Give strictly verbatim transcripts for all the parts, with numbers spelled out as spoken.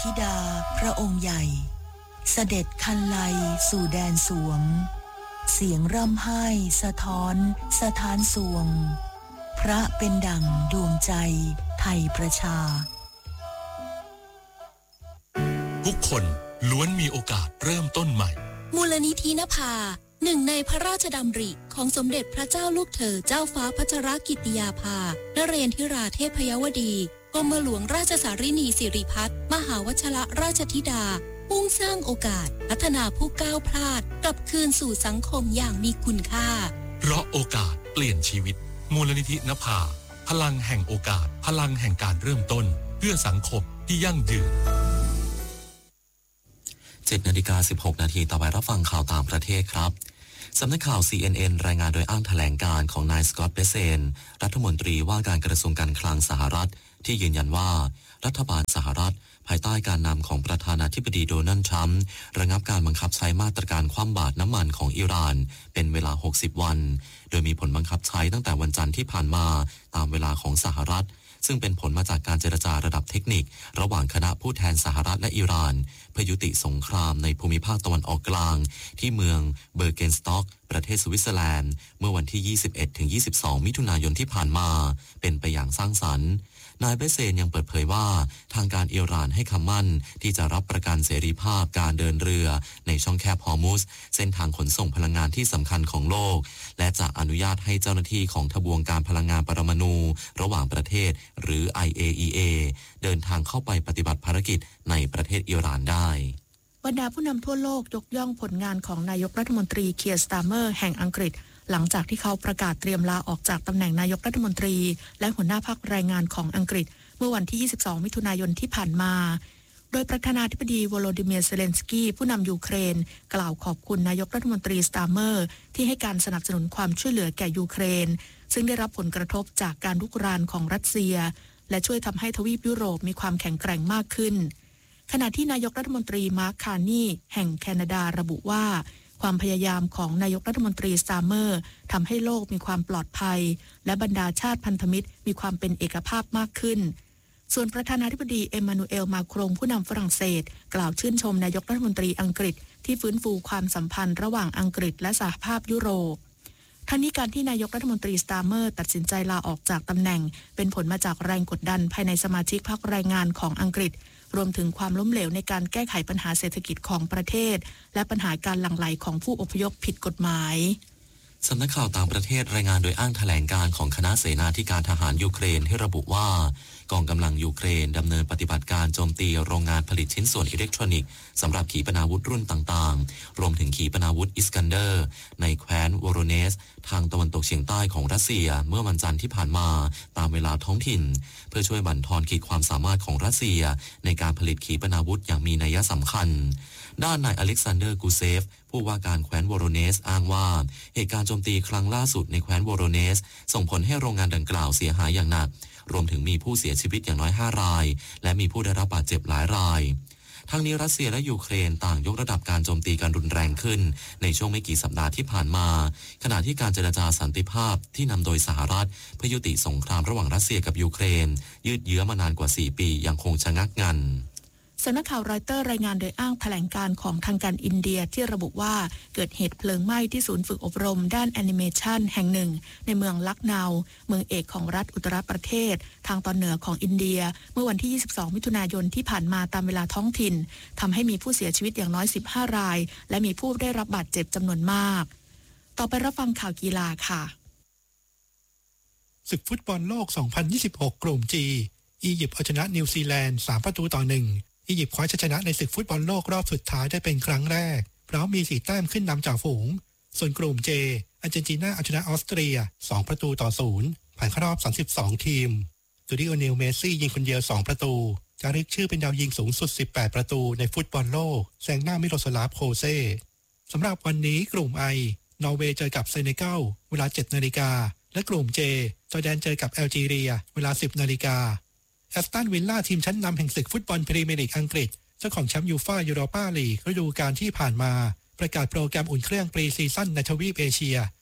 ธิดาพระองค์ใหญ่เสด็จคันไลสู่แดนสวงเสียงร่ำไห้สะท้อนสถานสวงพระเป็นดั่งดวงใจไทยประชาทุกคนล้วนมีโอกาสเริ่มต้นใหม่มูลนิธินภาหนึ่งในพระราชดำริของสมเด็จพระเจ้าลูกเธอเจ้าฟ้าพัชรกิติยาภานเรนทิราเทพยวดีกรมหลวงราชสารินีสิริพัฒน์มหาวชรราชธิดามุ่งสร้างโอกาสพัฒนาผู้ก้าวพลาดกลับคืนสู่สังคมอย่างมีคุณค่าเพราะโอกาสเปลี่ยนชีวิตมูลนิธินภาพลังแห่งโอกาสพลังแห่งการเริ่มต้นเพื่อสังคมที่ยั่งยืนเจ็ดนาฬิกาสิบหกนาทีต่อไปรับฟังข่าวต่างประเทศครับสำนักข่าว ซี เอ็น เอ็น รายงานโดยอ้างแถลงการของนายสกอตต์เบเซนรัฐมนตรีว่าการกระทรวงการคลังสหรัฐที่ยืนยันว่ารัฐบาลสหรัฐภายใต้การนำของประธานาธิบดีโดนัลด์ทรัมป์ระงับการบังคับใช้มาตรการคว่ำบาตรน้ำมันของอิหร่านเป็นเวลาหกสิบวันโดยมีผลบังคับใช้ตั้งแต่วันจันทร์ที่ผ่านมาตามเวลาของสหรัฐซึ่งเป็นผลมาจากการเจรจาระดับเทคนิคระหว่างคณะผู้แทนสหรัฐและอิหร่านเพื่อยุติสงครามในภูมิภาคตะวันออกกลางที่เมืองเบอร์เกนสต็อกประเทศสวิตเซอร์แลนด์เมื่อวันที่ ยี่สิบเอ็ดถึงยี่สิบสอง มิถุนายนที่ผ่านมาเป็นไปอย่างสร้างสรรค์นายเบเซนยังเปิดเผยว่าทางการอิหร่านให้คำมั่นที่จะรับประกันเสรีภาพการเดินเรือในช่องแคบฮอร์มุซเส้นทางขนส่งพลังงานที่สำคัญของโลกและจะอนุญาตให้เจ้าหน้าที่ของทบวงการพลังงานปรมาณูระหว่างประเทศหรือ ไอ เอ อี เอ เดินทางเข้าไปปฏิบัติภารกิจในประเทศอิหร่านได้บรรดาผู้นำทั่วโลกยกย่องผลงานของนายกรัฐมนตรีเคียร์ สตาร์เมอร์แห่งอังกฤษหลังจากที่เขาประกาศเตรียมลาออกจากตำแหน่งนายกรัฐมนตรีและหัวหน้าพรรคแรงงานของอังกฤษเมื่อวันที่ ยี่สิบสอง มิถุนายนที่ผ่านมาโดยประธานาธิบดีโวโลดิเมียร์ เซเลนสกี้ผู้นำยูเครนกล่าวขอบคุณนายกรัฐมนตรีสตาร์เมอร์ที่ให้การสนับสนุนความช่วยเหลือแก่ยูเครนซึ่งได้รับผลกระทบจากการรุกรานของรัสเซียและช่วยทำให้ทวีปยุโรปมีความแข็งแกร่งมากขึ้นขณะที่นายกรัฐมนตรีมาร์ค คาร์นีแห่งแคนาดาระบุว่าความพยายามของนายกรัฐมนตรีสตาร์เมอร์ทำให้โลกมีความปลอดภัยและบรรดาชาติพันธมิตรมีความเป็นเอกภาพมากขึ้นส่วนประธานาธิบดีเอ็มมานูเอลมาครงผู้นำฝรั่งเศสกล่าวชื่นชมนายกรัฐมนตรีอังกฤษที่ฟื้นฟูความสัมพันธ์ระหว่างอังกฤษและสหภาพยุโรปทั้งนี้การที่นายกรัฐมนตรีสตาร์เมอร์ตัดสินใจลาออกจากตำแหน่งเป็นผลมาจากแรงกดดันภายในสมาชิกพรรคแรงงานของอังกฤษรวมถึงความล้มเหลวในการแก้ไขปัญหาเศรษฐกิจของประเทศและปัญหาการหลั่งไหลของผู้อพยพผิดกฎหมายสำนักข่าวต่างประเทศรายงานโดยอ้างแถลงการของคณะเสนาธิการทหารยูเครนที่ระบุว่ากองกำลังยูเครนดำเนินปฏิบัติการโจมตีโรงงานผลิตชิ้นส่วนอิเล็กทรอนิกส์สำหรับขีปนาวุธรุ่นต่างๆรวมถึงขีปนาวุธอิสกันเดอร์ในแคว้นโวโรเนสทางตะวันตกเฉียงใต้ของรัสเซียเมื่อวันจันทร์ที่ผ่านมาตามเวลาท้องถิ่นเพื่อช่วยบั่นทอนขีดความสามารถของรัสเซียในการผลิตขีปนาวุธอย่างมีนัยสำคัญด้านนายอเล็กซานเดอร์กูเซฟผู้ว่าการแคว้นโวโรเนสอ้างว่าเหตุการณ์โจมตีครั้งล่าสุดในแคว้นโวโรเนสส่งผลให้โรงงานดังกล่าวเสียหายอย่างหนักรวมถึงมีผู้เสียชีวิตอย่างน้อยห้ารายและมีผู้ได้รับบาดเจ็บหลายรายทั้งนี้รัสเซียและยูเครนต่างยกระดับการโจมตีกันรุนแรงขึ้นในช่วงไม่กี่สัปดาห์ที่ผ่านมาขณะที่การเจรจาสันติภาพที่นำโดยสหรัฐเพื่อยุติสงครามระหว่างรัสเซียกับยูเครนยืดเยื้อมานานกว่าสี่ปียังคงชะงักงันสำนักข่าวรอยเตอร์รายงานโดยอ้างแถลงการของทางการอินเดียที่ระบุว่าเกิดเหตุเพลิงไหม้ที่ศูนย์ฝึกอบรมด้านแอนิเมชันแห่งหนึ่งในเมืองลักนาวเมืองเอกของรัฐอุตตรประเทศทางตอนเหนือของอินเดียเมื่อวันที่ ยี่สิบสอง มิถุนายนที่ผ่านมาตามเวลาท้องถิ่นทำให้มีผู้เสียชีวิตอย่างน้อยสิบห้ารายและมีผู้ได้รับบาดเจ็บจำนวนมากต่อไปรับฟังข่าวกีฬาค่ะศึกฟุตบอลโลก สองพันยี่สิบหก กลุ่ม G อียิปต์เอาชนะนิวซีแลนด์สามประตูต่อหนึ่งอียิปต์คว้าชัยชนะในศึกฟุตบอลโลกรอบสุดท้ายได้เป็นครั้งแรกพร้อมมีสี่แต้มขึ้นนำจ่าฝูงส่วนกลุ่ม J อาร์เจนตินาเอาชนะออสเตรียสองประตูต่อศูนย์ผ่านเข้ารอบสามสิบสองทีมตูดิโอเนลเมสซี่ยิงคนเดียวสองประตูจารึกชื่อเป็นดาวยิงสูงสุดสิบแปดประตูในฟุตบอลโลกแซงหน้ามิโรสลาฟโคเซ่สำหรับวันนี้กลุ่ม I นอร์เวย์เจอกับเซเนกัลเวลา เจ็ดนาฬิกาและกลุ่ม J จอร์แดนเจอกับแอลจีเรียเวลา สิบนาฬิกาแอสตันวิลล่าทีมชั้นนำแห่งศึกฟุตบอลพรีเมียร์ลีกอังกฤษเจ้าของแชมป์ยูฟ่ายูโรปาลีกฤดูกาลที่ผ่านมาประกาศโปรแกรมอุ่นเครื่องปรีซีซั่นในทวีปเอเชีย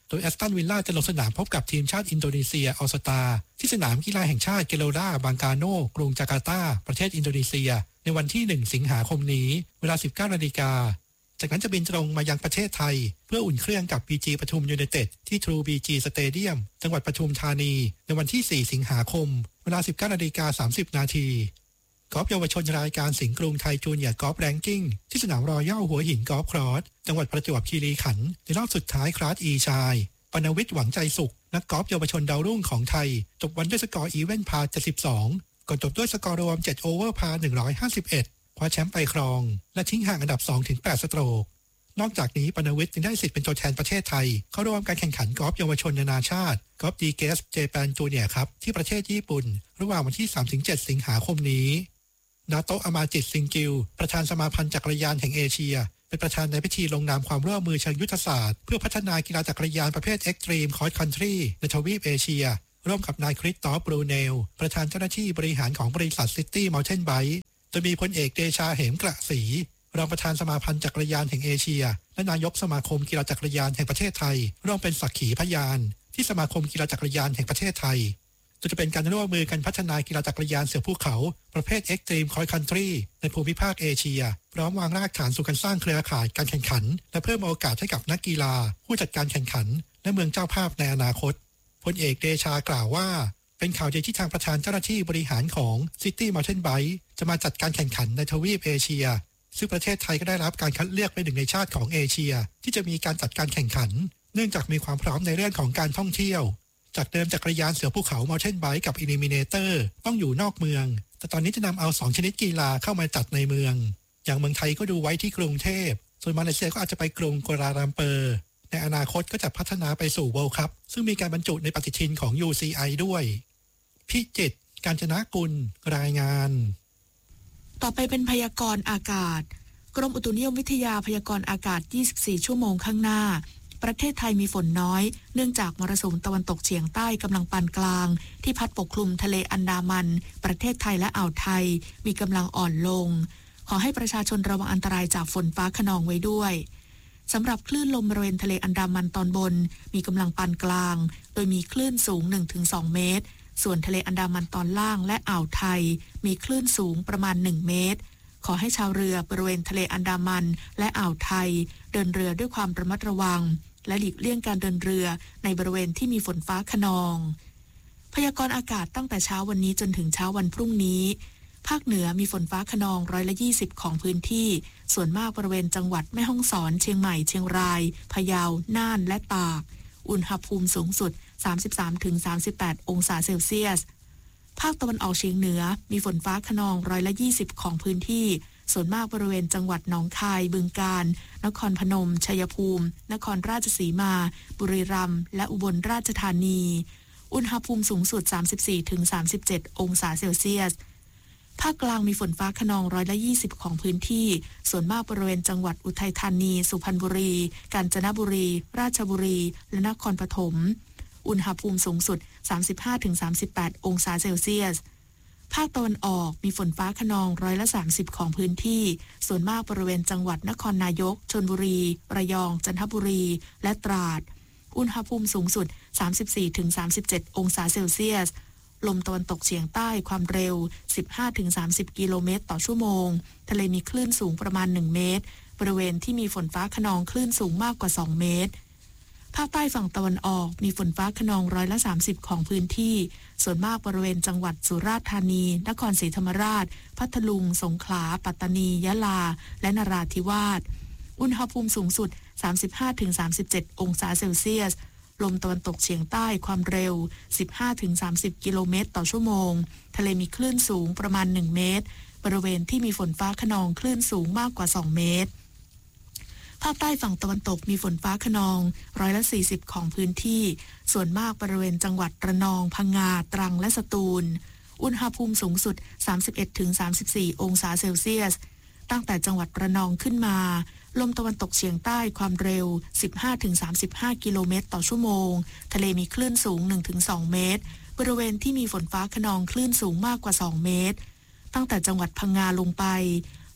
โดยแอสตันวิลล่าจะลงสนามพบกับทีมชาติอินโดนีเซียออลสตาที่สนามกีฬาแห่งชาติเกโลราบังกาโนกรุงจาการ์ตาประเทศอินโดนีเซียในวันที่หนึ่งสิงหาคมนี้เวลา สิบเก้านาฬิกาจากนั้นจะบินตรงมายังประเทศไทยเพื่ออุ่นเครื่องกับ บี จี ปทุมยูไนเต็ดที่ True บี จี Stadium จังหวัดปทุมธานีในวันที่สี่สิงหาคมเวลา สิบเก้านาฬิกาสามสิบนาทีกอล์ฟเยาวชนรายการสิงห์กรุงไทยจูเนียร์กอล์ฟแรงกิ้งที่สนามรอยัลหัวหินกอล์ฟครอสจังหวัดประจวบคีรีขันธ์ในรอบสุดท้ายคลาส E ชายปนวิทย์หวังใจสุขนักกอล์ฟเยาวชนดาวรุ่งของไทยจบวันด้วยสกอร์อีเวนต์พาเจ็ดสิบสองก่อนจบด้วยสกอร์รวมเจ็ดโอเวอร์พาหนึ่งร้อยห้าสิบเอ็ดคว้าแชมป์ไปครองและทิ้งห่างอันดับ สองถึงแปด สโตรกนอกจากนี้ปนวิทย์ยังได้สิทธิ์เป็นตัวแทนประเทศไทยเข้าร่วมการแข่งขันกอล์ฟเยาวชนนานาชาติกอล์ฟดีเกสเจแปนจูเนียร์ครับที่ประเทศญี่ปุ่นระหว่างวันที่ สามถึงเจ็ด สิงหาคมนี้นาโตะอามาจิตซิงกิลประธานสมาพันธ์จักรยานแห่งเอเชียเป็นประธานในพิธีลงนามความร่วมมือเชิงยุทธศาสตร์เพื่อพัฒนากีฬาจักรยานประเภทเอ็กซ์ตรีมคอร์สคันทรีในทวีปเอเชียร่วมกับนายคริสตอฟบรูเนลประธานเจ้าหน้าที่บริหารของบริษัทซิตี้มัลเทนไบค์จะมีพลเอกเดชาเหมกระศรีรองประธานสมาพันธ์จักรยานแห่งเอเชียและนายกสมาคมกีฬาจักรยานแห่งประเทศไทยร่วมเป็นสักขีพยานที่สมาคมกีฬาจักรยานแห่งประเทศไทยจะเป็นการร่วมมือกันพัฒนากีฬาจักรยานเสือภูเขาประเภท Extreme Cross Country ในภูมิภาคเอเชียพร้อมวางรากฐานสู่การสร้างเครือข่ายการแข่งขันและเพิ่มโอกาสให้กับนักกีฬาผู้จัดการแข่งขันและเมืองเจ้าภาพในอนาคตพลเอกเดชากล่าวว่าเป็นข่าวดีที่ทางประธานเจ้าหน้าที่บริหารของ City Mountain Bike จะมาจัดการแข่งขันในทวีปเอเชียซึ่งประเทศไทยก็ได้รับการคัดเลือกเป็นหนึ่งในชาติของเอเชียที่จะมีการจัดการแข่งขันเนื่องจากมีความพร้อมในเรื่องของการท่องเที่ยวจากเดิมจักรยานเสือภูเขา Mountain Bike กับ Eliminator ต้องอยู่นอกเมืองแต่ตอนนี้จะนำเอาสองชนิดกีฬาเข้ามาจัดในเมืองอย่างเมืองไทยก็ดูไว้ที่กรุงเทพส่วนมาเลเซียก็อาจจะไปกรุงกัวลาลัมเปอร์ในอนาคตก็จะพัฒนาไปสู่ World Cup ซึ่งมีการบรรจุในปฏิทินของ ยู ซี ไอ ด้วยพิจิตร กาญจนกุลรายงานต่อไปเป็นพยากรณ์อากาศกรมอุตุนิยมวิทยาพยากรณ์อากาศยี่สิบสี่ชั่วโมงข้างหน้าประเทศไทยมีฝนน้อยเนื่องจากมรสุมตะวันตกเฉียงใต้กำลังปานกลางที่พัดปกคลุมทะเลอันดามันประเทศไทยและอ่าวไทยมีกำลังอ่อนลงขอให้ประชาชนระวังอันตรายจากฝนฟ้าคะนองไว้ด้วยสำหรับคลื่นลมบริเวณทะเลอันดามันตอนบนมีกำลังปานกลางโดยมีคลื่นสูง หนึ่งถึงสอง เมตรส่วนทะเลอันดามันตอนล่างและอ่าวไทยมีคลื่นสูงประมาณหนึ่งเมตรขอให้ชาวเรือบริเวณทะเลอันดามันและอ่าวไทยเดินเรือด้วยความระมัดระวังและหลีกเลี่ยงการเดินเรือในบริเวณที่มีฝนฟ้าคะนองพยากรณ์อากาศตั้งแต่เช้าวันนี้จนถึงเช้าวันพรุ่งนี้ภาคเหนือมีฝนฟ้าคะนองร้อยละยี่สิบของพื้นที่ส่วนมากบริเวณจังหวัดแม่ฮ่องสอนเชียงใหม่เชียงรายพะเยาน่านและตากอุณหภูมิสูงสุด สามสิบสามถึงสามสิบแปด องศาเซลเซียสภาคตะวันออกเฉียงเหนือมีฝนฟ้าคะนองร้อยละยี่สิบของพื้นที่ส่วนมากบริเวณจังหวัดหนองคายบึงกาฬนครพนมชัยภูมินครราชสีมาบุรีรัมย์และอุบลราชธานีอุณหภูมิสูงสุด สามสิบสี่ถึงสามสิบเจ็ด องศาเซลเซียสภาคกลางมีฝนฟ้าคะนองร้อยละยี่สิบของพื้นที่ส่วนมากบริเวณจังหวัดอุทัยธานีสุพรรณบุรีกาญจนบุรีราชบุรีและนครปฐมอุณหภูมิสูงสุด สามสิบห้าถึงสามสิบแปด องศาเซลเซียสภาคตะวันออกมีฝนฟ้าคะนองร้อยละสามสิบของพื้นที่ส่วนมากบริเวณจังหวัดนครนายกชลบุรีระยองจันทบุรีและตราดอุณหภูมิสูงสุด สามสิบสี่ถึงสามสิบเจ็ด องศาเซลเซียสลมตะวันตกเฉียงใต้ความเร็ว สิบห้าถึงสามสิบ กิโลเมตรต่อชั่วโมงทะเลมีคลื่นสูงประมาณหนึ่งเมตรบริเวณที่มีฝนฟ้าคะนองคลื่นสูงมากกว่าสองเมตรภาคใต้ฝั่งตะวันออกมีฝนฟ้าคะนองร้อยละสามสิบของพื้นที่ส่วนมากบริเวณจังหวัดสุราษฎร์ธานีนครศรีธรรมราชพัทลุงสงขลาปัตตานียะลาและนราธิวาสอุณหภูมิสูงสุด สามสิบห้าถึงสามสิบเจ็ด องศาเซลเซียสลมตะวันตกเฉียงใต้ความเร็ว สิบห้าถึงสามสิบ กิโลเมตรต่อชั่วโมงทะเลมีคลื่นสูงประมาณหนึ่งเมตรบริเวณที่มีฝนฟ้าคะนองคลื่นสูงมากกว่าสองเมตรภาคใต้ฝั่งตะวันตกมีฝนฟ้าคะนองร้อยละสี่สิบของพื้นที่ส่วนมากบริเวณจังหวัดระนองพังงาตรังและสตูลอุณหภูมิสูงสุด สามสิบเอ็ดถึงสามสิบสี่ องศาเซลเซียสตั้งแต่จังหวัดระนองขึ้นมาลมตะวันตกเฉียงใต้ความเร็ว สิบห้าถึงสามสิบห้า กิโลเมตรต่อชั่วโมงทะเลมีคลื่นสูง หนึ่งถึงสอง เมตรบริเวณที่มีฝนฟ้าคะนองคลื่นสูงมากกว่าสองเมตรตั้งแต่จังหวัดพังงาลงไป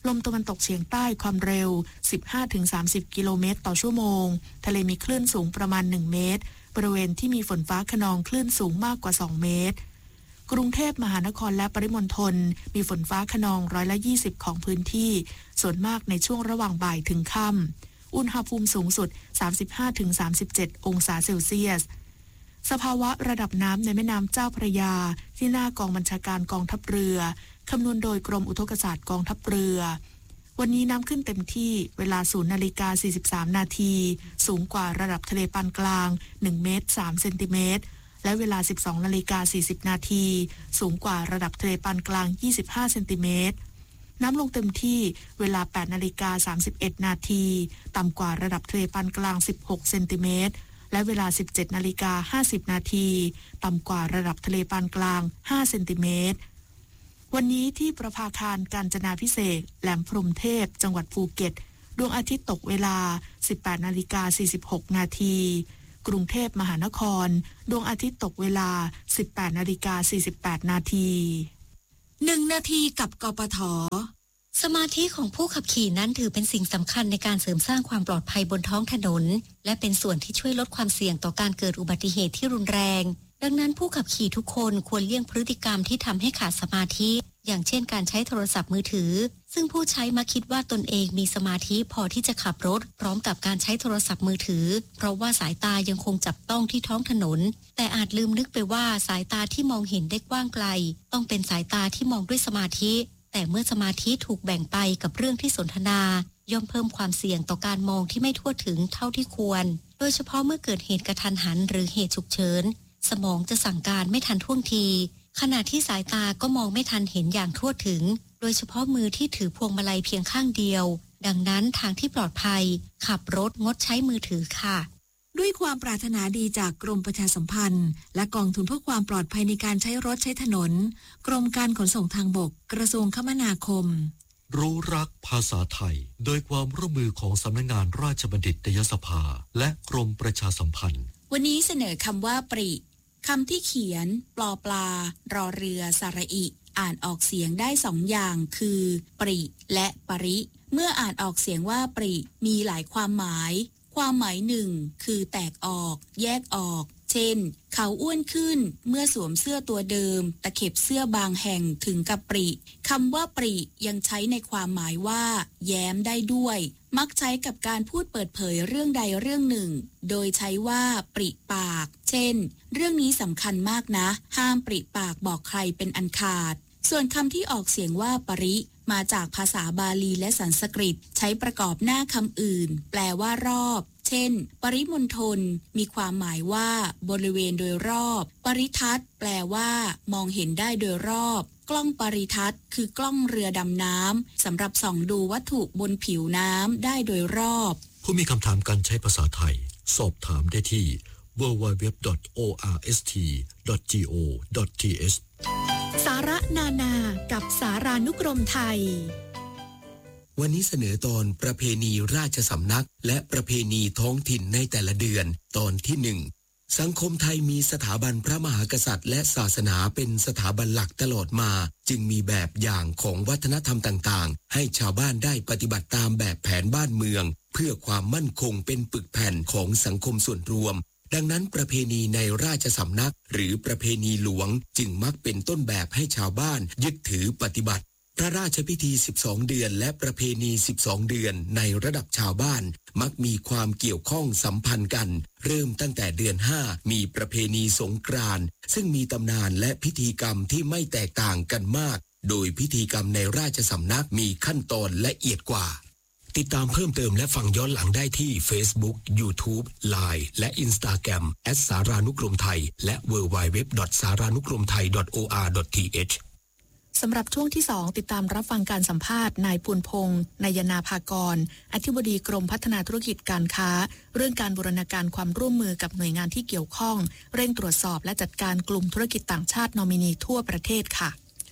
ลมตะวันตกเฉียงใต้ความเร็ว สิบห้าถึงสามสิบ กิโลเมตรต่อชั่วโมงทะเลมีคลื่นสูงประมาณหนึ่งเมตรบริเวณที่มีฝนฟ้าคะนองคลื่นสูงมากกว่าสองเมตรกรุงเทพมหานครและปริมณฑลมีฝนฟ้าคะนองร้อยละยี่สิบของพื้นที่ส่วนมากในช่วงระหว่างบ่ายถึงค่ำอุณหภูมิสูงสุด สามสิบห้าถึงสามสิบเจ็ด องศาเซลเซียสสภาวะระดับน้ำในแม่น้ำเจ้าพระยาที่หน้ากองบัญชาการกองทัพเรือคำนวณโดยกรมอุทกศาสตร์กองทัพเรือวันนี้น้ำขึ้นเต็มที่เวลา ศูนย์นาฬิกาสี่สิบสาม นาทีสูงกว่าระดับทะเลปานกลางหนึ่งเมตรสามเซนติเมตรและเวลา สิบสองนาฬิกาสี่สิบ นาทีสูงกว่าระดับทะเลปานกลางยี่สิบห้าเซนติเมตรน้ำลงเต็มที่เวลา แปดนาฬิกาสามสิบเอ็ด นาทีต่ำกว่าระดับทะเลปานกลางสิบหกเซนติเมตรและเวลา สิบเจ็ดนาฬิกาห้าสิบ นาทีต่ำกว่าระดับทะเลปานกลางห้าเซนติเมตรวันนี้ที่ประภาคารกาญจนาภิเษกแหลมพรหมเทพจังหวัดภูเก็ตดวงอาทิตย์ตกเวลา สิบแปดนาฬิกาสี่สิบหก นาทีกรุงเทพมหานครดวงอาทิตย์ตกเวลา สิบแปดนาฬิกาสี่สิบแปด นาทีหนึ่งนาทีกับกปท.สมาธิของผู้ขับขี่นั้นถือเป็นสิ่งสำคัญในการเสริมสร้างความปลอดภัยบนท้องถนนและเป็นส่วนที่ช่วยลดความเสี่ยงต่อการเกิดอุบัติเหตุที่รุนแรงดังนั้นผู้ขับขี่ทุกคนควรเลี่ยงพฤติกรรมที่ทำให้ขาดสมาธิอย่างเช่นการใช้โทรศัพท์มือถือซึ่งผู้ใช้มักคิดว่าตนเองมีสมาธิพอที่จะขับรถพร้อมกับการใช้โทรศัพท์มือถือเพราะว่าสายตายังคงจับต้องที่ท้องถนนแต่อาจลืมนึกไปว่าสายตาที่มองเห็นได้กว้างไกลต้องเป็นสายตาที่มองด้วยสมาธิแต่เมื่อสมาธิถูกแบ่งไปกับเรื่องที่สนทนาย่อมเพิ่มความเสี่ยงต่อการมองที่ไม่ทั่วถึงเท่าที่ควรโดยเฉพาะเมื่อเกิดเหตุกระทันหันหรือเหตุฉุกเฉินสมองจะสั่งการไม่ทันท่วงทีขณะที่สายตาก็มองไม่ทันเห็นอย่างทั่วถึงโดยเฉพาะมือที่ถือพวงมาลัยเพียงข้างเดียวดังนั้นทางที่ปลอดภัยขับรถงดใช้มือถือค่ะด้วยความปรารถนาดีจากกรมประชาสัมพันธ์และกองทุนเพื่อความปลอดภัยในการใช้รถใช้ถนนกรมการขนส่งทางบกกระทรวงคมนาคมรู้รักภาษาไทยโดยความร่วมมือของสำนักงานราชบัณฑิตยสภาและกรมประชาสัมพันธ์วันนี้เสนอคำว่าปริคำที่เขียนปลอปลารอเรือสระอิอ่านออกเสียงได้สองอย่างคือปริและปริเมื่ออ่านออกเสียงว่าปริมีหลายความหมายความหมายหนึ่งคือแตกออกแยกออกเช่นเขาอ้วนขึ้นเมื่อสวมเสื้อตัวเดิมตะเข็บเสื้อบางแห่งถึงกับปริคำว่าปริยังใช้ในความหมายว่าแย้มได้ด้วยมักใช้กับการพูดเปิดเผยเรื่องใดเรื่องหนึ่งโดยใช้ว่าปริปากเช่นเรื่องนี้สำคัญมากนะห้ามปริปากบอกใครเป็นอันขาดส่วนคำที่ออกเสียงว่าปริมาจากภาษาบาลีและสันสกฤตใช้ประกอบหน้าคำอื่นแปลว่ารอบเช่นปริมณฑลมีความหมายว่าบริเวณโดยรอบปริทัศน์แปลว่ามองเห็นได้โดยรอบกล้องปริทัศน์คือกล้องเรือดำน้ำสำหรับส่องดูวัตถุบนผิวน้ำได้โดยรอบผู้มีคำถามการใช้ภาษาไทยสอบถามได้ที่ ดับเบิลยู ดับเบิลยู ดับเบิลยู ดอท โอ อาร์ เอส ที ดอท จี โอ ดอท ที เอชสาระนานากับสารานุกรมไทยวันนี้เสนอตอนประเพณีราชสำนักและประเพณีท้องถิ่นในแต่ละเดือนตอนที่หนึ่งสังคมไทยมีสถาบันพระมหากษัตริย์และศาสนาเป็นสถาบันหลักตลอดมาจึงมีแบบอย่างของวัฒนธรรมต่างๆให้ชาวบ้านได้ปฏิบัติตามแบบแผนบ้านเมืองเพื่อความมั่นคงเป็นปึกแผ่นของสังคมส่วนรวมดังนั้นประเพณีในราชสำนักหรือประเพณีหลวงจึงมักเป็นต้นแบบให้ชาวบ้านยึดถือปฏิบัติพระราชพิธีสิบสองเดือนและประเพณีสิบสองเดือนในระดับชาวบ้านมักมีความเกี่ยวข้องสัมพันธ์กันเริ่มตั้งแต่เดือนห้ามีประเพณีสงกรานต์ซึ่งมีตำนานและพิธีกรรมที่ไม่แตกต่างกันมากโดยพิธีกรรมในราชสำนักมีขั้นตอนละเอียดกว่าติดตามเพิ่มเติมและฟังย้อนหลังได้ที่ Facebook YouTube ไลน์ และ Instagram แอท สารานุกรมไทยและ ดับเบิลยู ดับเบิลยู ดับเบิลยู ดอท สารานุกรมไทย ดอท โอ อาร์ ดอท ที เอชสำหรับช่วงที่สองติดตามรับฟังการสัมภาษณ์นายภูลพงษ์นายนาภากรอธิบดีกรมพัฒนาธุรกิจการค้าเรื่องการบูรณาการความร่วมมือกับหน่วยงานที่เกี่ยวข้องเร่งตรวจสอบและจัดการกลุ่มธุรกิจต่างชาตินอมินีทั่วประเทศค่ะ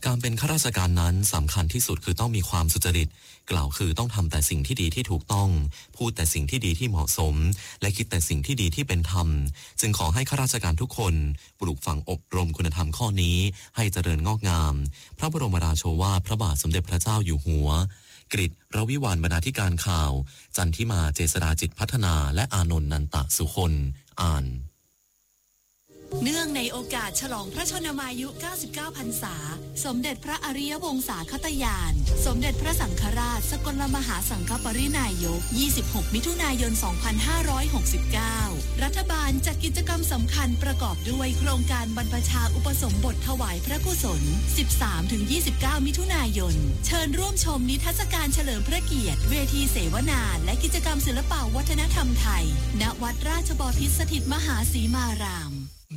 การเป็นข้าราชการนั้นสำคัญที่สุดคือต้องมีความสุจริตกล่าวคือต้องทำแต่สิ่งที่ดีที่ถูกต้องพูดแต่สิ่งที่ดีที่เหมาะสมและคิดแต่สิ่งที่ดีที่เป็นธรรมจึงขอให้ข้าราชการทุกคนปลูกฝังอบรมคุณธรรมข้อนี้ให้เจริญงอกงามพระบรมราโชวาทพระบาทสมเด็จพระเจ้าอยู่หัวกฤษรวิวาญบรรณาธิการข่าวจันทิมาเจษฎาจิตพัฒนาและอานนท์นันตสุคนอ่านเนื่องในโอกาสฉลองพระชนมายุเก้าสิบเก้าพรรษาสมเด็จพระอริยวงศาคตญาณสมเด็จพระสังฆราชสกลมหาสังฆปรินายกยี่สิบหกมิถุนายนสองพันห้าร้อยหกสิบเก้ารัฐบาลจัดกิจกรรมสำคัญประกอบด้วยโครงการบรรพชาอุปสมบทถวายพระกุศล สิบสามถึงยี่สิบเก้า มิถุนายนเชิญร่วมชมนิทรรศการเฉลิมพระเกียรติเวทีเสวนาและกิจกรรมศิลปวัฒนธรรมไทยณวัดราชบพิตรสถิตมหาสีมาราม